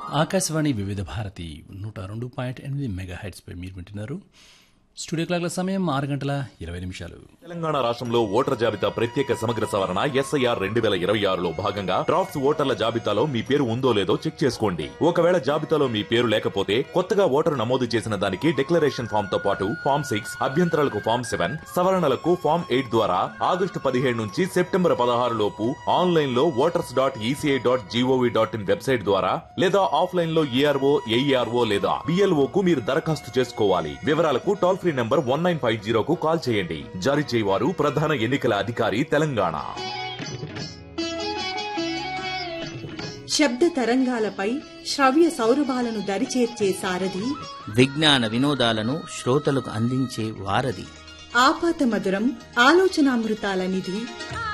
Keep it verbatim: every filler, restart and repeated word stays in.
ఆకాశవాణి వివిధ భారతి నూట రెండు పాయింట్ ఎనిమిది మెగా హెడ్స్ పై మీరు వింటున్నారు. స్టూడియో క్లాక్ల సమయం ఆరు గంటల ఇరవై నిమిషాలు. తెలంగాణ రాష్ట్రంలో ఓటర్ జాబితా ప్రత్యేక సమగ్ర సవరణ ఎస్ఐఆర్ రెండు వేల ఇరవై ఆరులో భాగంగా డ్రాఫ్ట్స్ ఓటర్ల జాబితాలో మీ పేరు ఉందో లేదో చెక్ చేసుకోండి. ఒకవేళ జాబితాలో మీ పేరు లేకపోతే కొత్తగా ఓటరు నమోదు చేసిన దానికి డిక్లరేషన్ ఫామ్ తో పాటు ఫామ్ సిక్స్ అభ్యంతరాలకు ఫామ్ సెవెన్ సవరణలకు ఫామ్ ఎయిట్ ద్వారా ఆగస్టు పదిహేడు నుంచి సెప్టెంబర్ పదహారు లోపు ఆన్లైన్ లో voters dot ECI dot GOV dot in website ద్వారా లేదా ఆఫ్లైన్ లో ఏఆర్ఓ ఏఈఆర్ఓ లేదా బిఎల్ఓ కు మీరు దరఖాస్తు చేసుకోవాలి. వివరాలకు toll free number one nine five జీరోకు call చేయండి. జారీ చేయవారు ప్రధాన ఎన్నికల అధికారి తెలంగాణ. శబ్ద తరంగాలపై శ్రవ్య సౌరభాలను దరిచేర్చే సారథి, విజ్ఞాన వినోదాలను శ్రోతలకు అందించే వారధి, ఆపాత మధురం ఆలోచనామృతాల నిధి.